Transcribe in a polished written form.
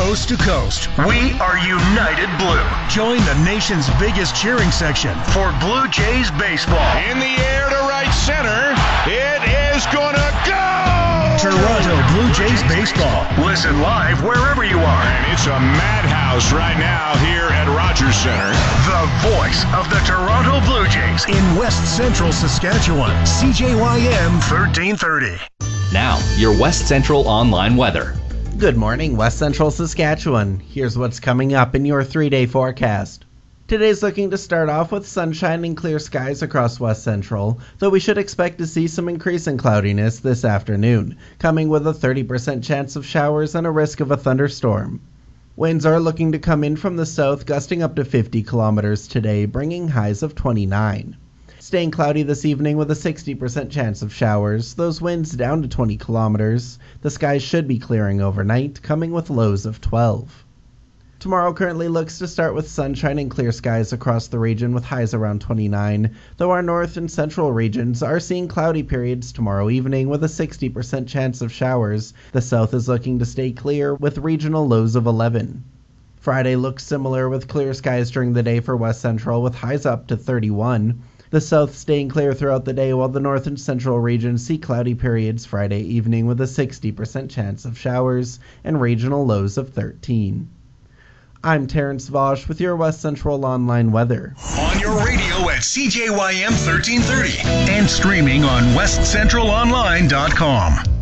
coast to coast. We are United Blue. Join the nation's biggest cheering section for Blue Jays baseball. In the air to right center. It is gonna go! Toronto Blue Jays baseball. Listen live wherever you are. And it's a madhouse right now here at Rogers Center. The voice of the Toronto Blue Jays in West Central Saskatchewan. CJYM 1330. Now, your West Central online weather. Good morning, West Central Saskatchewan. Here's what's coming up in your 3-day forecast. Today's looking to start off with sunshine and clear skies across West Central, though we should expect to see some increase in cloudiness this afternoon, coming with a 30% chance of showers and a risk of a thunderstorm. Winds are looking to come in from the south, gusting up to 50 kilometers today, bringing highs of 29. Staying cloudy this evening with a 60% chance of showers, those winds down to 20 kilometers. The skies should be clearing overnight, coming with lows of 12. Tomorrow currently looks to start with sunshine and clear skies across the region with highs around 29, though our north and central regions are seeing cloudy periods tomorrow evening with a 60% chance of showers. The south is looking to stay clear with regional lows of 11. Friday looks similar with clear skies during the day for West Central with highs up to 31. The south staying clear throughout the day while the north and central regions see cloudy periods Friday evening with a 60% chance of showers and regional lows of 13. I'm Terrence Vosch with your West Central online weather. On your radio at CJYM 1330 and streaming on westcentralonline.com.